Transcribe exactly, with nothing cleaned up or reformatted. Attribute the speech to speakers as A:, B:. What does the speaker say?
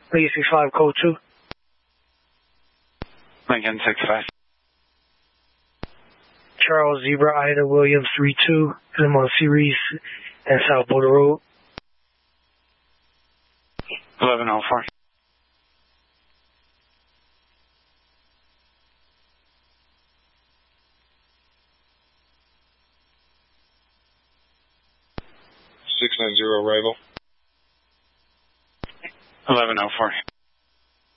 A: Lee six five, code two.
B: Lincoln six five.
A: Charles Zebra Ida Williams three two, I'm on series and South Border Road.
B: eleven oh four.
C: six nine zero arrival.
B: eleven oh four.